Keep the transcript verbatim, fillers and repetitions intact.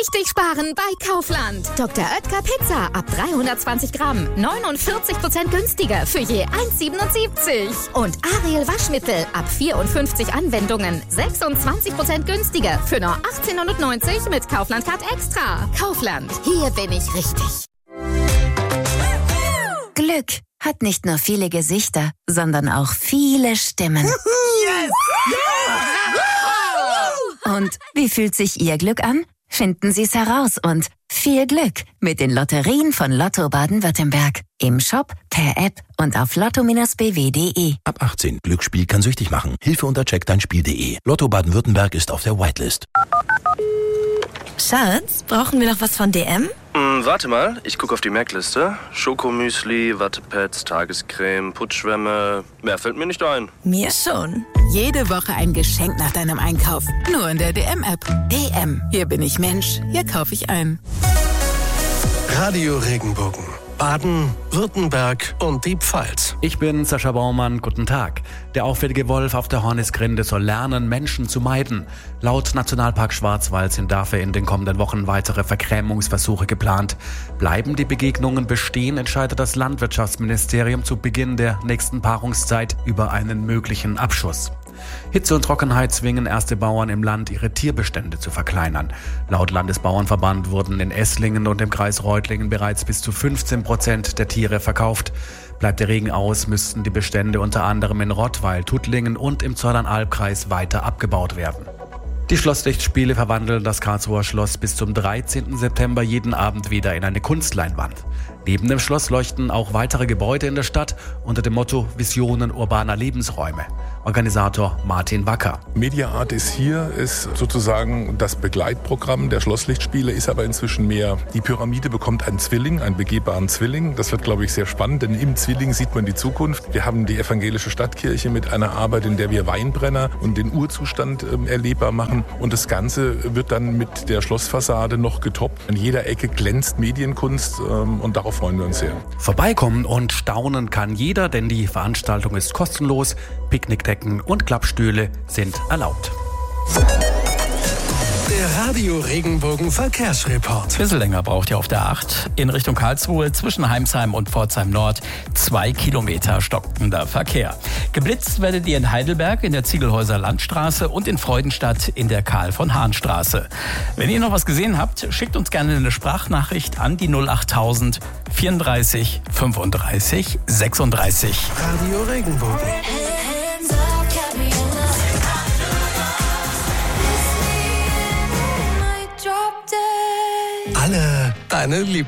richtig sparen bei Kaufland. Doktor Oetker Pizza ab dreihundertzwanzig Gramm, neunundvierzig Prozent günstiger für je eins Komma siebenundsiebzig. Und Ariel Waschmittel ab vierundfünfzig Anwendungen, sechsundzwanzig Prozent günstiger für nur achtzehnhundertneunzig mit Kaufland Card Extra. Kaufland, hier bin ich richtig. Glück hat nicht nur viele Gesichter, sondern auch viele Stimmen. Yes! Yeah! Und wie fühlt sich Ihr Glück an? Finden Sie es heraus und viel Glück mit den Lotterien von Lotto Baden-Württemberg. Im Shop, per App und auf lotto Bindestrich b w punkt de. Ab achtzehn. Glücksspiel kann süchtig machen. Hilfe unter check dein Spiel punkt de. Lotto Baden-Württemberg ist auf der Whitelist. Schatz, brauchen wir noch was von D M? Hm, warte mal, ich gucke auf die Merkliste. Schokomüsli, Wattepads, Tagescreme, Putzschwämme. Mehr fällt mir nicht ein. Mir schon. Jede Woche ein Geschenk nach deinem Einkauf. Nur in der D M-App. D M. Hier bin ich Mensch. Hier kaufe ich ein. Radio Regenbogen. Baden, Württemberg und die Pfalz. Ich bin Sascha Baumann, guten Tag. Der auffällige Wolf auf der Hornisgrinde soll lernen, Menschen zu meiden. Laut Nationalpark Schwarzwald sind dafür in den kommenden Wochen weitere Vergrämungsversuche geplant. Bleiben die Begegnungen bestehen, entscheidet das Landwirtschaftsministerium zu Beginn der nächsten Paarungszeit über einen möglichen Abschuss. Hitze und Trockenheit zwingen erste Bauern im Land, ihre Tierbestände zu verkleinern. Laut Landesbauernverband wurden in Esslingen und im Kreis Reutlingen bereits bis zu fünfzehn Prozent der Tiere verkauft. Bleibt der Regen aus, müssten die Bestände unter anderem in Rottweil, Tuttlingen und im Zollernalbkreis weiter abgebaut werden. Die Schlosslichtspiele verwandeln das Karlsruher Schloss bis zum dreizehnten September jeden Abend wieder in eine Kunstleinwand. Neben dem Schloss leuchten auch weitere Gebäude in der Stadt unter dem Motto Visionen urbaner Lebensräume. Organisator Martin Wacker. Media Art ist hier, ist sozusagen das Begleitprogramm der Schlosslichtspiele, ist aber inzwischen mehr. Die Pyramide bekommt einen Zwilling, einen begehbaren Zwilling. Das wird, glaube ich, sehr spannend, denn im Zwilling sieht man die Zukunft. Wir haben die evangelische Stadtkirche mit einer Arbeit, in der wir Weinbrenner und den Urzustand äh, erlebbar machen. Und das Ganze wird dann mit der Schlossfassade noch getoppt. An jeder Ecke glänzt Medienkunst ähm, und darauf freuen wir uns sehr. Vorbeikommen und staunen kann jeder, denn die Veranstaltung ist kostenlos. Picknickdecken und Klappstühle sind erlaubt. Der Radio Regenbogen Verkehrsreport. Ein bisschen länger braucht ihr auf der acht. In Richtung Karlsruhe zwischen Heimsheim und Pforzheim Nord. Zwei Kilometer stockender Verkehr. Geblitzt werdet ihr in Heidelberg in der Ziegelhäuser Landstraße und in Freudenstadt in der Karl-von-Hahn-Straße. Wenn ihr noch was gesehen habt, schickt uns gerne eine Sprachnachricht an die null achttausend vierunddreißig fünfunddreißig sechsunddreißig. Radio Regenbogen. Alle deine Liebsten.